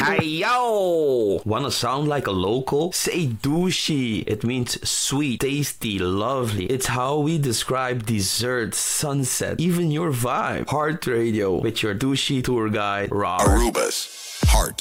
Ayo! Wanna sound like a local? Say douchey. It means sweet, tasty, lovely. It's how we describe dessert, sunset, even your vibe. Heart Radio with your douchey tour guide, Rob. Aruba's Heart